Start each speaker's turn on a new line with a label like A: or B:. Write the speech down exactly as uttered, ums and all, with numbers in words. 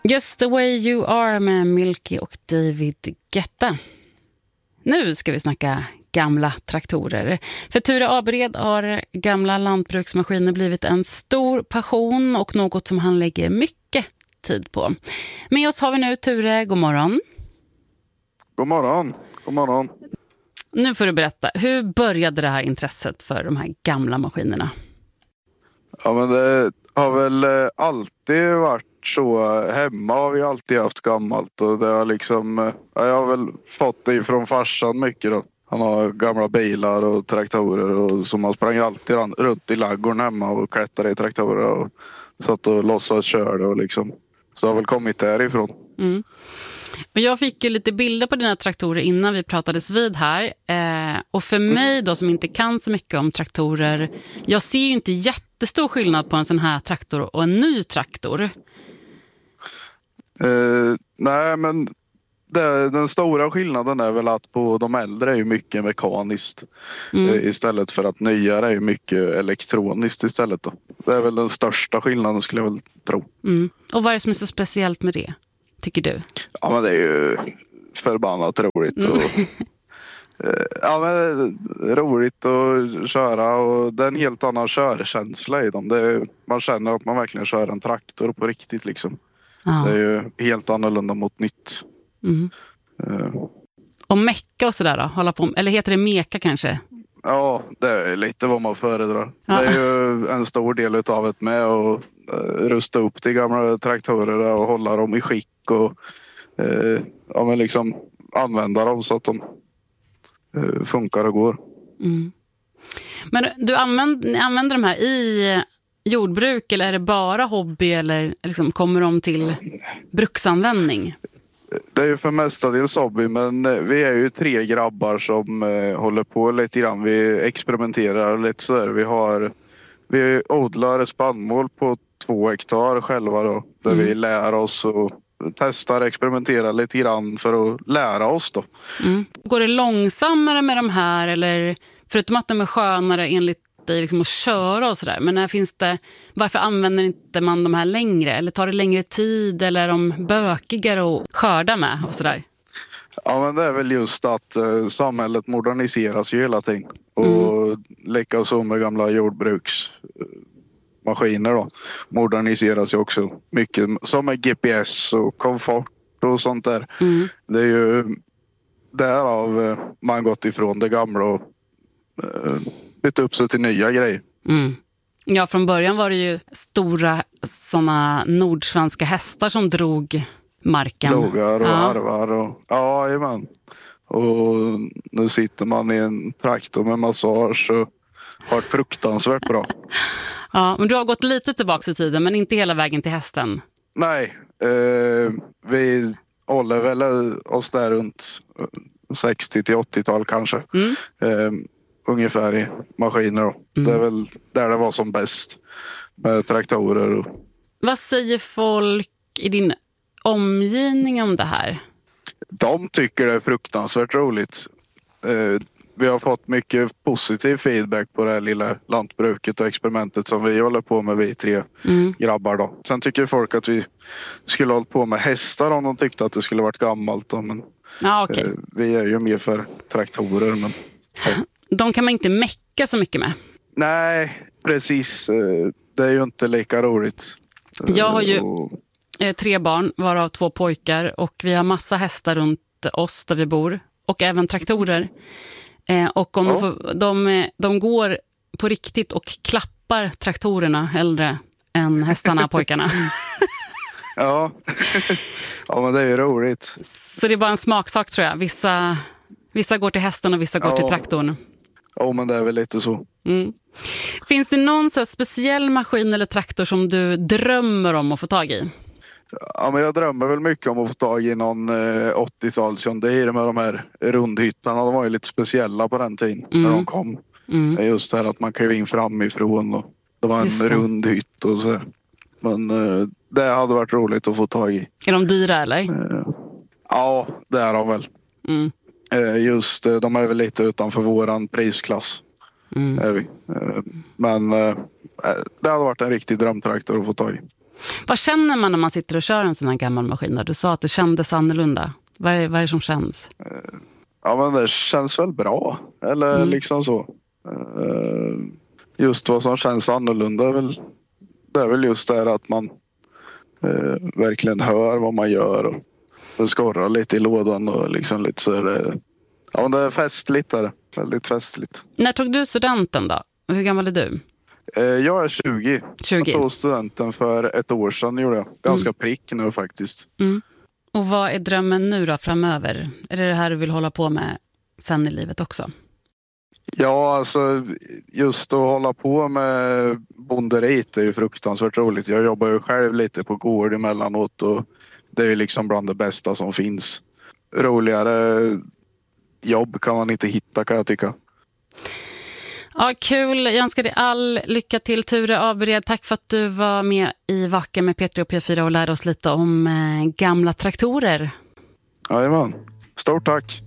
A: Just the way you are med Milky och David Guetta. Nu ska vi snacka gamla traktorer. För Ture Abered har gamla lantbruksmaskiner blivit en stor passion och något som han lägger mycket tid på. Med oss har vi nu Ture, god morgon.
B: God morgon, god morgon.
A: Nu får du berätta, hur började det här intresset för de här gamla maskinerna?
B: Ja, men det har väl alltid varit så. Hemma har vi alltid haft gammalt och det har liksom, ja, jag har väl fått det från farsan mycket då. Han har gamla bilar och traktorer och så man sprang alltid runt i laggården hemma och klättrade i traktorer och satt och låtsas körde och liksom. Så det har väl kommit därifrån.
A: Mm. Och jag fick ju lite bilder på dina traktorer innan vi pratades vid här. Eh, och för mig då som inte kan så mycket om traktorer, jag ser ju inte jättestor skillnad på en sån här traktor och en ny traktor.
B: Eh, nej, men det, den stora skillnaden är väl att på de äldre är ju mycket mekaniskt mm. eh, istället för att nyare är ju mycket elektroniskt istället då. Det är väl den största skillnaden skulle jag väl tro.
A: Mm. Och vad är det som är så speciellt med det, tycker du?
B: Ja, men det är ju förbannat roligt mm. och ja, men roligt att köra och det är en helt annan körkänsla i dem. Det är, man känner att man verkligen kör en traktor på riktigt liksom. Ja. Det är ju helt annorlunda mot nytt.
A: Mm. Uh. Och mecka och sådär då? Hålla på, eller heter det meka kanske?
B: Ja, det är lite vad man föredrar. Ja. Det är ju en stor del utav det med att uh, rusta upp de gamla traktorerna och hålla dem i skick och uh, ja, men liksom använda dem så att de uh, funkar och går.
A: Mm. Men du använder, använder de här i jordbruk eller är det bara hobby eller liksom kommer de till bruksanvändning?
B: Det är ju för mestadels hobby, men vi är ju tre grabbar som eh, håller på lite grann. Vi experimenterar lite så där. Vi har vi odlar spannmål på två hektar själva då, där mm. vi lär oss och testar, experimenterar lite grann för att lära oss då.
A: Mm. Går det långsammare med de här eller förutom att de är skönare enligt dig liksom att köra och sådär, men när finns det, varför använder inte man de här längre eller tar det längre tid eller är de bökigare att skörda med och sådär?
B: Ja, men det är väl just att eh, samhället moderniseras ju hela tiden och mm. likaså med gamla jordbruksmaskiner då moderniseras ju också mycket som med G P S och komfort och sånt där. Mm. Det är ju därav eh, man gått ifrån det gamla och eh, bytt upp sig till nya grejer.
A: Mm. Ja, från början var det ju stora såna nordsvenska hästar som drog marken.
B: Plogar och
A: ja.
B: harvar och ja, jajamän. Och nu sitter man i en traktor med massage och har fruktansvärt bra.
A: Ja, men du har gått lite tillbaka i tiden men inte hela vägen till hästen.
B: Nej, eh, vi håller väl oss där runt sextio till åttio-tal kanske. Mm. Eh, ungefär i maskiner då. Mm. Det är väl där det var som bäst med traktorer. Och
A: vad säger folk i din omgivning om det här?
B: De tycker det är fruktansvärt roligt. Eh, vi har fått mycket positiv feedback på det här lilla lantbruket och experimentet som vi håller på med, vi tre mm. grabbar då. Sen tycker folk att vi skulle hålla på med hästar om de tyckte att det skulle varit gammalt då. Men
A: ah, okay.
B: eh, vi är ju mer för traktorer. Men ja.
A: De kan man inte mecka så mycket med.
B: Nej, precis. Det är ju inte lika roligt.
A: Jag har ju tre barn, varav två pojkar. Och vi har massa hästar runt oss där vi bor. Och även traktorer. Och om ja. de, får, de, de går på riktigt och klappar traktorerna hellre än hästarna, pojkarna.
B: Ja. Ja, men det är ju roligt.
A: Så det är bara en smaksak tror jag. Vissa, vissa går till hästen och vissa går ja. till traktorn.
B: Ja, men det är väl lite så.
A: Mm. Finns det någon så här speciell maskin eller traktor som du drömmer om att få tag i?
B: Ja, men jag drömmer väl mycket om att få tag i någon eh, åttio-tals John Deere med de här rundhyttarna. De var ju lite speciella på den tiden mm. när de kom. Mm. Just det här att man klev in framifrån och det var en det. rund hytt och så. Men eh, det hade varit roligt att få tag i.
A: Är de dyra eller?
B: Eh, ja, det är de väl. Mm. Just de är väl lite utanför våran prisklass. Mm. Är vi. Men det hade varit en riktig drömtraktor att få tag i.
A: Vad känner man när man sitter och kör en sån här gammal maskin? Du sa att det kändes annorlunda. Vad är, vad är det som känns?
B: Ja, men det känns väl bra. Eller mm. liksom så. Just vad som känns annorlunda är väl, det är väl just det att man eh, verkligen hör vad man gör och det skorrar lite i lådan och liksom lite så är det, ja, det är festligt där. Väldigt festligt.
A: När tog du studenten då? Hur gammal är du?
B: Eh, jag är tjugo.
A: tjugo.
B: Jag tog studenten för ett år sedan gjorde jag. Ganska mm. prick nu faktiskt.
A: Mm. Och vad är drömmen nu då framöver? Är det det här du vill hålla på med sen i livet också?
B: Ja, alltså just att hålla på med bonderit är ju fruktansvärt roligt. Jag jobbar ju själv lite på gård emellanåt och det är ju liksom bland det bästa som finns. Roligare jobb kan man inte hitta, kan jag tycka.
A: Ja, kul. Jag önskar dig all lycka till, Ture Abered. Tack för att du var med i Vaka med P tre och P fyra och lärde oss lite om eh, gamla traktorer.
B: Jajamän. Stort tack.